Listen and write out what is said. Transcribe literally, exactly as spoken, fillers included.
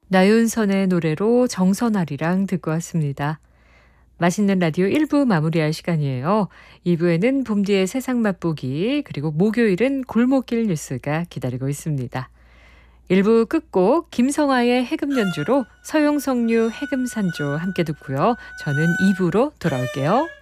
나윤선의 노래로 정선아리랑 듣고 왔습니다. 맛있는 라디오 일 부 마무리할 시간이에요. 이 부에는 봄디의 세상 맛보기, 그리고 목요일은 골목길 뉴스가 기다리고 있습니다. 일 부 끝곡 김성아의 해금 연주로 서용석류 해금산조 함께 듣고요. 저는 이 부로 돌아올게요.